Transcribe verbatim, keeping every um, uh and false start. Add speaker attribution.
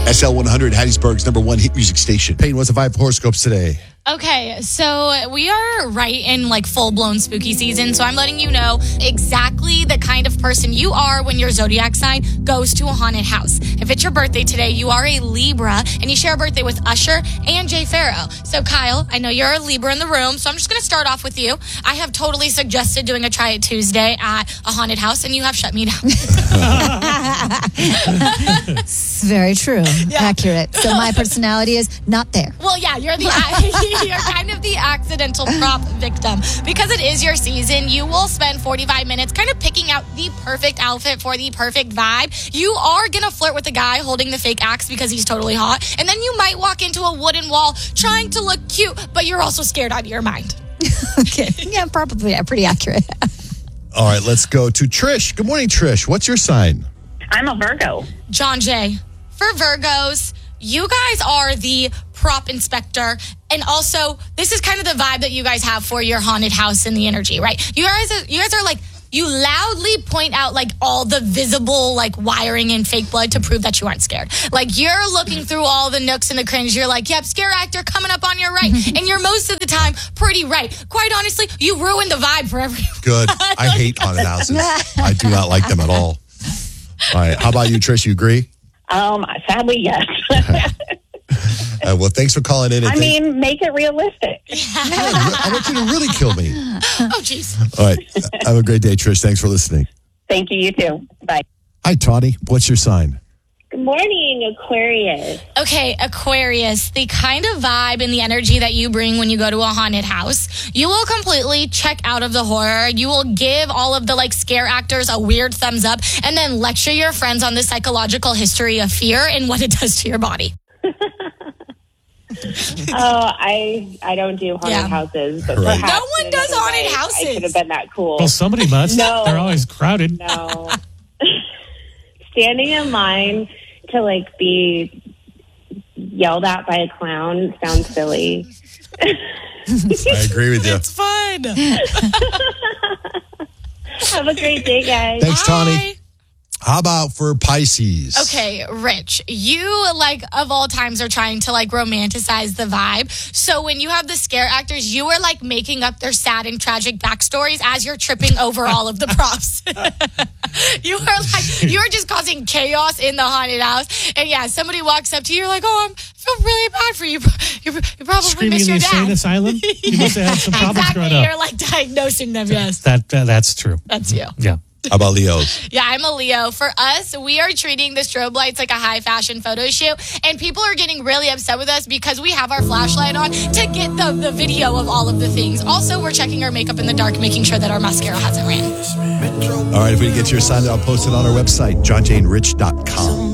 Speaker 1: S L one hundred, Hattiesburg's number one hit music station. Peyton, what's the vibe horoscopes today?
Speaker 2: Okay, so we are right in like full-blown spooky season, so I'm letting you know exactly the kind of person you are when your zodiac sign goes to a haunted house. If it's your birthday today, you are a Libra, and you share a birthday with Usher and Jay Pharoah. So Kyle, I know you're a Libra in the room, so I'm just going to start off with you. I have totally suggested doing a Try It Tuesday at a haunted house, and you have shut me down.
Speaker 3: It's very true. Yeah. Accurate. So my personality is not there.
Speaker 2: Well, yeah, you're the you're kind of the accidental prop victim. Because it is your season, you will spend forty-five minutes kind of picking out the perfect outfit for the perfect vibe. You are going to flirt with the guy holding the fake axe because he's totally hot. And then you might walk into a wooden wall trying to look cute, but you're also scared out of your mind.
Speaker 3: Okay. Yeah, probably. Yeah, pretty accurate.
Speaker 1: All right, let's go to Trish. Good morning, Trish. What's your sign?
Speaker 4: I'm a Virgo.
Speaker 2: John Jay, for Virgos, you guys are the prop inspector. And also, this is kind of the vibe that you guys have for your haunted house and the energy, right? You guys are, you guys are like, you loudly point out like all the visible like wiring and fake blood to prove that you aren't scared. Like you're looking through all the nooks and the cringe. You're like, yep, scare actor coming up on your right. And you're most of the time pretty right. Quite honestly, you ruin the vibe for everyone.
Speaker 1: Good. I hate haunted houses. I do not like them at all. All right. How about you, Trish? You agree?
Speaker 4: Um, sadly, yes.
Speaker 1: Uh, well, thanks for calling in. And
Speaker 4: I
Speaker 1: thank-
Speaker 4: mean, make it realistic.
Speaker 1: I want you to really kill me.
Speaker 2: Oh, jeez.
Speaker 1: All right. Have a great day, Trish. Thanks for listening.
Speaker 4: Thank you. You too. Bye.
Speaker 1: Hi, Tawny. What's your sign?
Speaker 5: Good morning, Aquarius.
Speaker 2: Okay, Aquarius, the kind of vibe and the energy that you bring when you go to a haunted house, you will completely check out of the horror. You will give all of the like scare actors a weird thumbs up and then lecture your friends on the psychological history of fear and what it does to your body.
Speaker 5: Oh, I I don't do haunted
Speaker 2: Yeah.
Speaker 5: houses. But
Speaker 1: Right.
Speaker 5: perhaps
Speaker 2: No one
Speaker 5: in
Speaker 2: does
Speaker 5: another
Speaker 2: haunted
Speaker 5: life,
Speaker 2: houses.
Speaker 5: I could have been that cool.
Speaker 6: Well, somebody must.
Speaker 5: No.
Speaker 6: They're always crowded.
Speaker 5: No. Standing in line to like be yelled at by a clown sounds silly.
Speaker 1: I agree with you.
Speaker 2: It's fun.
Speaker 5: Have a great day, guys.
Speaker 1: Thanks, Tawny.
Speaker 2: Bye.
Speaker 1: How about for Pisces?
Speaker 2: Okay, Rich, you, like, of all times are trying to, like, romanticize the vibe. So when you have the scare actors, you are, like, making up their sad and tragic backstories as you're tripping over all of the props. You are, like, you're just causing chaos in the haunted house. And, yeah, somebody walks up to you, you're like, oh, I'm, I feel really bad for you. You, you probably
Speaker 6: Screaming
Speaker 2: miss
Speaker 6: in
Speaker 2: your
Speaker 6: the insane
Speaker 2: dad.
Speaker 6: asylum? You must have had some problems
Speaker 2: Exactly,
Speaker 6: growing up.
Speaker 2: you're, like, diagnosing them, yes.
Speaker 6: That, uh, that's true.
Speaker 2: That's you.
Speaker 6: Yeah.
Speaker 1: How about Leos?
Speaker 2: Yeah, I'm a Leo. For us, we are treating the strobe lights like a high fashion photo shoot. And people are getting really upset with us because we have our flashlight on to get the, the video of all of the things. Also, we're checking our makeup in the dark, making sure that our mascara hasn't ran.
Speaker 1: All right, if we get your sign, I'll post it on our website, john jane rich dot com.